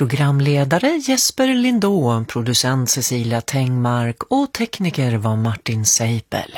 Programledare Jesper Lindå, producent Cecilia Tengmark och tekniker var Martin Seipel.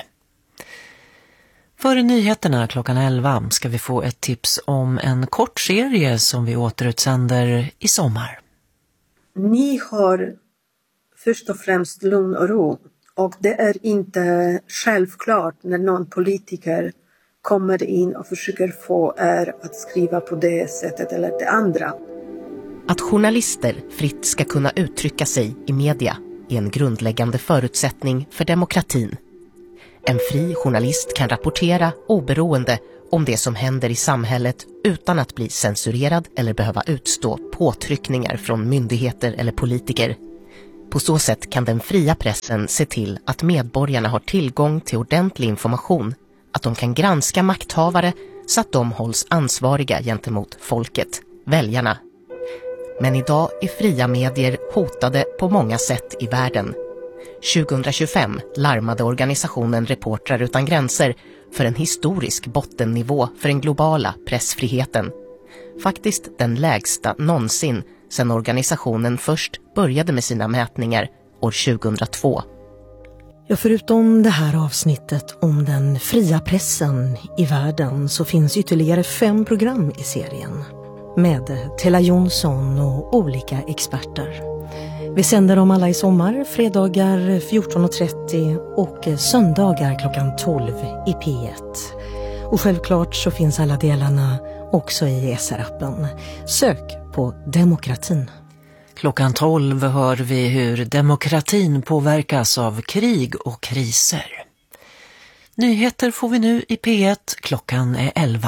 Före nyheterna klockan 11 ska vi få ett tips om en kort serie som vi återutsänder i sommar. Ni har först och främst lugn och ro, och det är inte självklart när någon politiker kommer in och försöker få er att skriva på det sättet eller det andra. Att journalister fritt ska kunna uttrycka sig i media är en grundläggande förutsättning för demokratin. En fri journalist kan rapportera oberoende om det som händer i samhället utan att bli censurerad eller behöva utstå påtryckningar från myndigheter eller politiker. På så sätt kan den fria pressen se till att medborgarna har tillgång till ordentlig information, att de kan granska makthavare så att de hålls ansvariga gentemot folket, väljarna. Men idag är fria medier hotade på många sätt i världen. 2025 larmade organisationen Reportrar utan gränser för en historisk bottennivå för den globala pressfriheten. Faktiskt den lägsta någonsin sedan organisationen först började med sina mätningar år 2002. Ja, förutom det här avsnittet om den fria pressen i världen så finns ytterligare 5 program i serien med Tella Jonsson och olika experter. Vi sänder dem alla i sommar, fredagar 14.30 och söndagar klockan 12 i P1. Och självklart så finns alla delarna också i SR-appen. Sök på demokratin. Klockan 12 hör vi hur demokratin påverkas av krig och kriser. Nyheter får vi nu i P1, klockan är 11.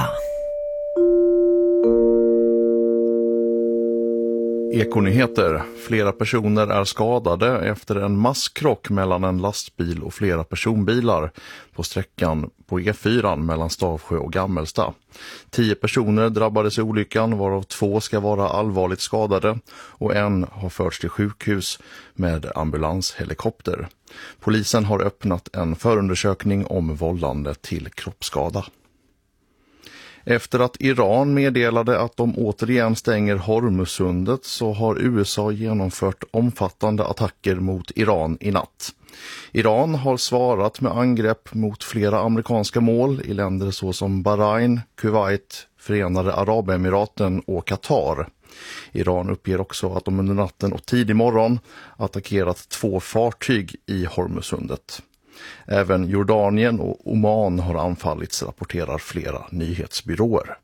Ekonyheter. Flera personer är skadade efter en masskrock mellan en lastbil och flera personbilar på sträckan på E4 mellan Stavsjö och Gammelsta. 10 personer drabbades i olyckan, varav 2 ska vara allvarligt skadade och en har förts till sjukhus med ambulanshelikopter. Polisen har öppnat en förundersökning om vållande till kroppsskada. Efter att Iran meddelade att de återigen stänger Hormuzsundet så har USA genomfört omfattande attacker mot Iran i natt. Iran har svarat med angrepp mot flera amerikanska mål i länder såsom Bahrain, Kuwait, Förenade Arabemiraten och Qatar. Iran uppger också att de under natten och tidig morgon attackerat 2 fartyg i Hormuzsundet. Även Jordanien och Oman har anfallits, rapporterar flera nyhetsbyråer.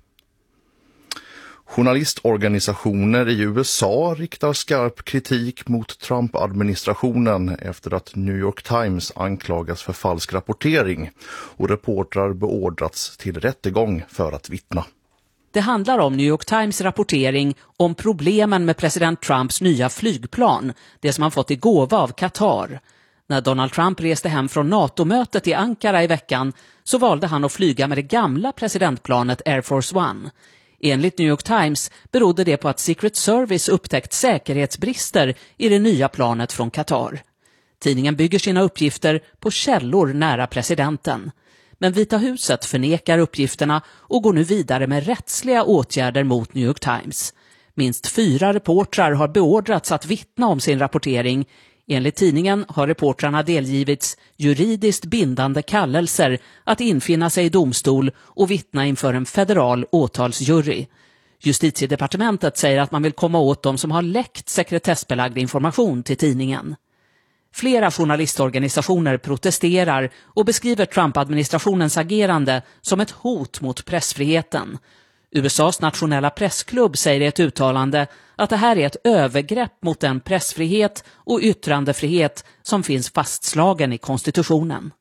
Journalistorganisationer i USA riktar skarp kritik mot Trump-administrationen efter att New York Times anklagas för falsk rapportering och reportrar beordrats till rättegång för att vittna. Det handlar om New York Times rapportering om problemen med president Trumps nya flygplan, det som han fått i gåva av Qatar. När Donald Trump reste hem från NATO-mötet i Ankara i veckan så valde han att flyga med det gamla presidentplanet Air Force One. Enligt New York Times berodde det på att Secret Service upptäckt säkerhetsbrister i det nya planet från Qatar. Tidningen bygger sina uppgifter på källor nära presidenten. Men Vita huset förnekar uppgifterna och går nu vidare med rättsliga åtgärder mot New York Times. Minst 4 reportrar har beordrats att vittna om sin rapportering. Enligt tidningen har reportrarna delgivits juridiskt bindande kallelser att infinna sig i domstol och vittna inför en federal åtalsjury. Justitiedepartementet säger att man vill komma åt dem som har läckt sekretessbelagd information till tidningen. Flera journalistorganisationer protesterar och beskriver Trump-administrationens agerande som ett hot mot pressfriheten. USAs nationella pressklubb säger i ett uttalande att det här är ett övergrepp mot den pressfrihet och yttrandefrihet som finns fastslagen i konstitutionen.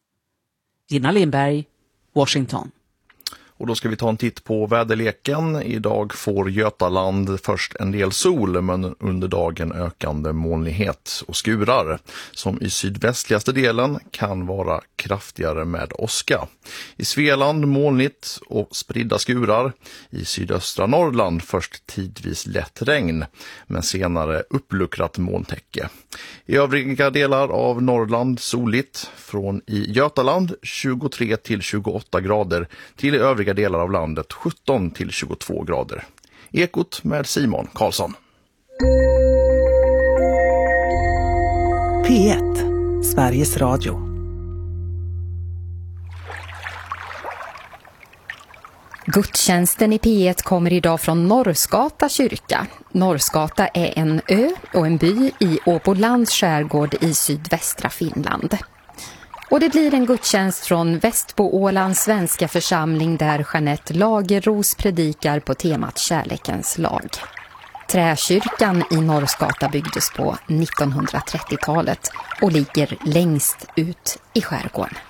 Gina Lindberg, Washington. Och då ska vi ta en titt på väderleken. Idag får Götaland först en del sol, men under dagen ökande molnighet och skurar som i sydvästligaste delen kan vara kraftigare med åska. I Svealand molnigt och spridda skurar. I sydöstra Norrland först tidvis lätt regn, men senare uppluckrat molntäcke. I övriga delar av Norrland soligt, från i Götaland 23 till 28 grader till i övriga delar av landet 17 till 22 grader. Ekot med Simon Karlsson. P1, Sveriges Radio. Gudstjänsten i P1 kommer idag från Norrskata kyrka. Norrskata är en ö och en by i Åbolands skärgård i sydvästra Finland. Och det blir en gudstjänst från Västboålands svenska församling där Jeanette Lagerros predikar på temat Kärlekens lag. Träkyrkan i Norrskata byggdes på 1930-talet och ligger längst ut i skärgården.